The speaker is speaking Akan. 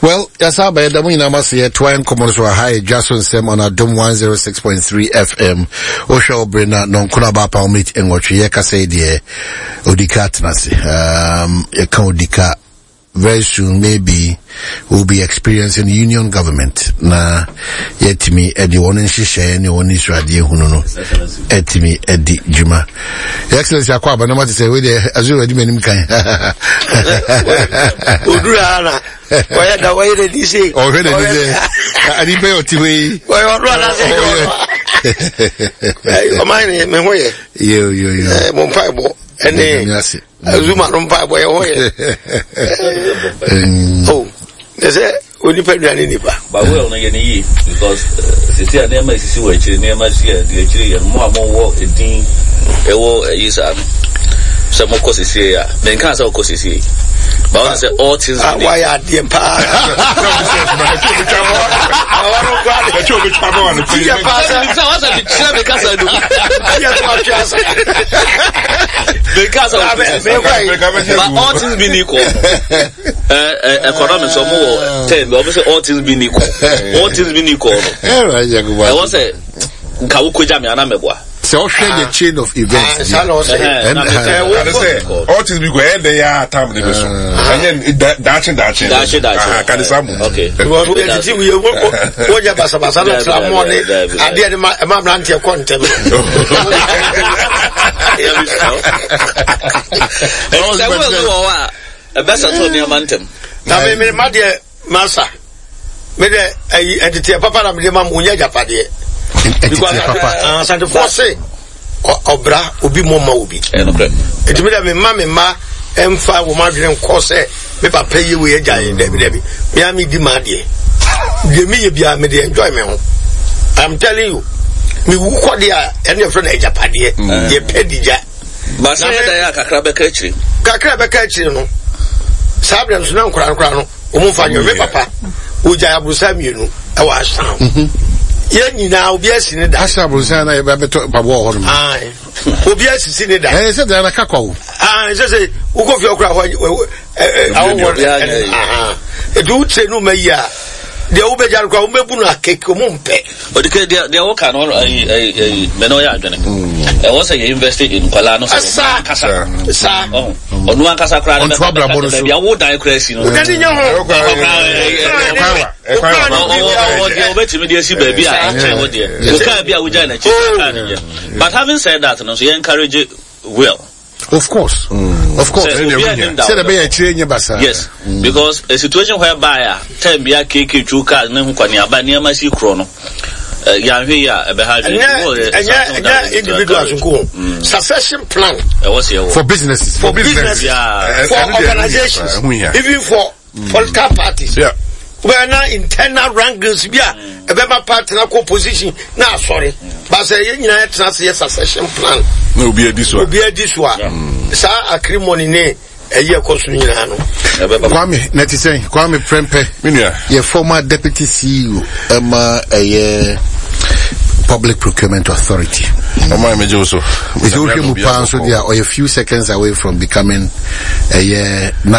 Well, yes, I bet we now must see twine commons were high Jason Sem on a Dom 106.3 FM. Osha Brena non kunaba pa meet and what ye ka say dear Odikat Nasi. Odika very soon maybe we'll be experiencing union government. Na yet me Eddie one and Shisha and one is radio Huno. Etimi Eddie Juma. Excellency Aquaba, no matter say we there as you already many kind. Udurana. Why the way they say? Oh, really? I didn't pay what you weigh. Well, mine, my way. You, Mompaibo, and then Zuma Rompaibo. Oh, they say, when you pay any but well, because the name is situation near my year, the tree and more work, a dean, a war, is some more courses here, then can't all courses here. But I say all things. Why are the empire? All things being equal. Economics or more 10, but obviously all things being equal. All things being equal. I was a Kawukujami Anamebwa. So share the chain of events. And all things we go ahead they are time the vessel. And then dashing. Can some okay. What you have money and the Mamrantia content. A best of Tony Mountain. Now, maybe my dear Massa. Made a entity of Papa and Mamma Unya Padi. Because Santa Fosse or Bra will be more Moby. It made a mammy ma and 5 woman course, maybe pay you with a giant Debbie. Miami demandie. Give me a beer made the enjoyment. I'm telling you, me who call the any of the Japadi, ye petty jack. But I had a crab catching. Cacrab catching, no. Sabrams no crown, Umufa, your papa, which I have Samuel, I was found. Yen now be a sinner. Asha Brusana, I better war. Aye, will be a sinner. I said that a caco. I say, who go your crowd? A dude say no, Maya. The Obeja Mebuna cake, Mumpe. But the Okan or a Menoya. I was invested in Colano. Casa, on one Casa Crowd, on Trouble, I would die crazy. But having said that, you encourage it well. Of course. Yes, because a situation whereby 10 beer cake, 2 cars, no one near my sea chrono. Individuals succession plan for businesses, for organizations, even for political parties. Yeah. We are now internal rankings. Yeah, a member partner co-position. Now, sorry, but say you know succession plan. No, be a this one. Sir, acrimony ne a year costing Kwame, Netise, Kwame Prempe, your former deputy CEO, a Public Procurement Authority. Is also a few seconds away from becoming a